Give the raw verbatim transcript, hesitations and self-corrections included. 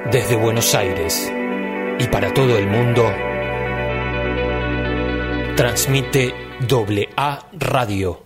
Desde Buenos Aires y para todo el mundo, transmite Doble A Radio.